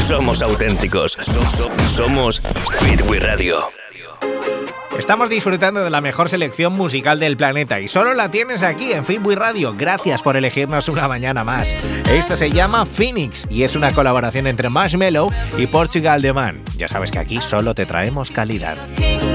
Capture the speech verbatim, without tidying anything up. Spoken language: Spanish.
somos auténticos. Somos Fitwi Radio. Estamos disfrutando de la mejor selección musical del planeta y solo la tienes aquí en Fitwi Radio. Gracias por elegirnos una mañana más. Esto se llama Phoenix y es una colaboración entre Marshmello y Portugal The Man. Ya sabes que aquí solo te traemos calidad.